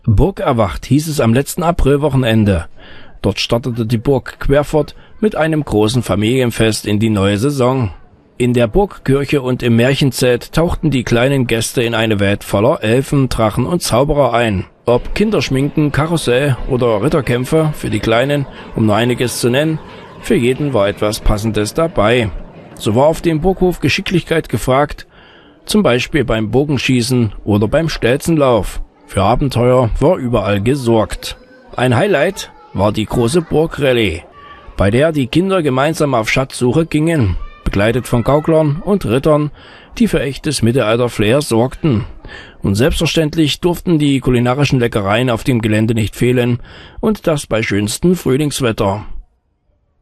Burg erwacht hieß es am letzten Aprilwochenende. Dort startete die Burg Querfurt mit einem großen Familienfest in die neue Saison. In der Burgkirche und im Märchenzelt tauchten die kleinen Gäste in eine Welt voller Elfen, Drachen und Zauberer ein. Ob Kinderschminken, Karussell oder Ritterkämpfe für die Kleinen, um nur einiges zu nennen, für jeden war etwas Passendes dabei. So war auf dem Burghof Geschicklichkeit gefragt, zum Beispiel beim Bogenschießen oder beim Stelzenlauf. Für Abenteuer war überall gesorgt. Ein Highlight war die große Burgrallye, bei der die Kinder gemeinsam auf Schatzsuche gingen, begleitet von Gauklern und Rittern, die für echtes Mittelalter-Flair sorgten. Und selbstverständlich durften die kulinarischen Leckereien auf dem Gelände nicht fehlen, und das bei schönstem Frühlingswetter.